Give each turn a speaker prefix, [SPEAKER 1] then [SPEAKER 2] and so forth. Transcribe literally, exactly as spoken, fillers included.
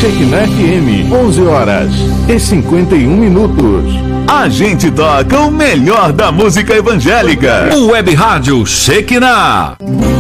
[SPEAKER 1] Shekinah F M, onze horas e cinquenta e um minutos.
[SPEAKER 2] A gente toca o melhor da música evangélica. O Web Rádio Shekinah.